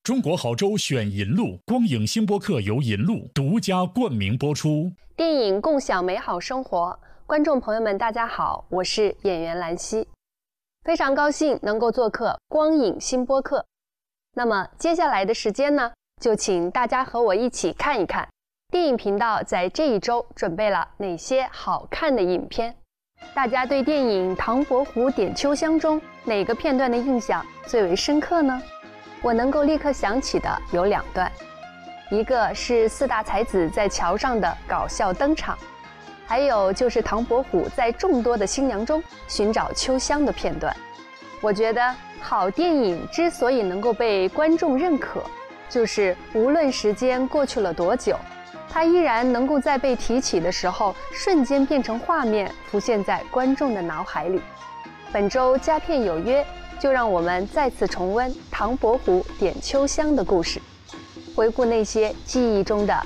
中国好州选银路，光影新播客由银路独家冠名播出。 电影共享美好生活，观众朋友们，大家好，我是演员兰溪，非常高兴能够做客光影新播客。那么接下来的时间呢，就请大家和我一起看一看电影频道在这一周准备了哪些好看的影片。大家对电影《唐伯虎点秋香》中哪个片段的印象最为深刻呢？我能够立刻想起的有2段，一个是4大才子在桥上的搞笑登场，还有就是唐伯虎在众多的新娘中寻找秋香的片段。我觉得好电影之所以能够被观众认可，就是无论时间过去了多久，它依然能够在被提起的时候瞬间变成画面，浮现在观众的脑海里。本周佳片有约，就让我们再次重温唐伯虎点秋香的故事，回顾那些记忆中的